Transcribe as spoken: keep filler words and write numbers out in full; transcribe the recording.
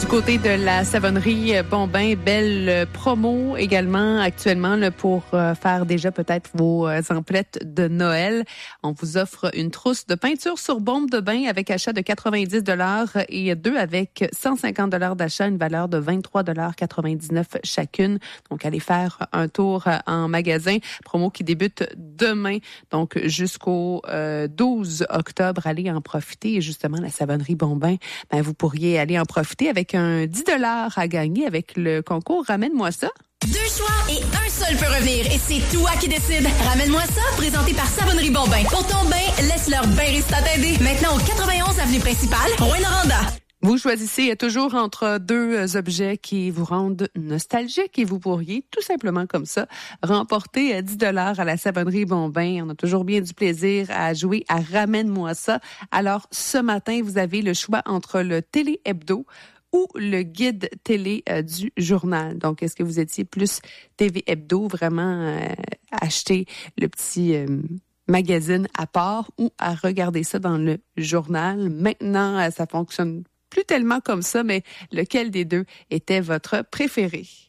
côté de la savonnerie Bombin, belle promo également actuellement là, pour euh, faire déjà peut-être vos euh, emplettes de Noël. On vous offre une trousse de peinture sur bombe de bain avec achat de quatre-vingt-dix dollars et deux avec cent cinquante dollars d'achat, une valeur de vingt-trois dollars quatre-vingt-dix-neuf chacune. Donc, allez faire un tour en magasin. Promo qui débute demain, donc jusqu'au euh, douze octobre. Allez en profiter. Et justement, la savonnerie Bombin, ben, vous pourriez aller en profiter avec un dix dollars à gagner avec le concours Ramène-moi ça. Deux choix et un seul peut revenir. Et c'est toi qui décides. Ramène-moi ça, présenté par Savonnerie Bombin. Pour ton bain, laisse leur bain récitant t'aider. Maintenant au quatre-vingt-onze avenue principale, Rouyn-Noranda. Vous choisissez toujours entre deux objets qui vous rendent nostalgique et vous pourriez tout simplement comme ça remporter dix dollars à la savonnerie Bombin. On a toujours bien du plaisir à jouer à Ramène-moi ça. Alors ce matin, vous avez le choix entre le Télé Hebdo ou le guide télé euh, du journal. Donc, est-ce que vous étiez plus T V Hebdo, vraiment euh, acheter le petit euh, magazine à part ou à regarder ça dans le journal? Maintenant, euh, ça fonctionne plus tellement comme ça, mais lequel des deux était votre préféré?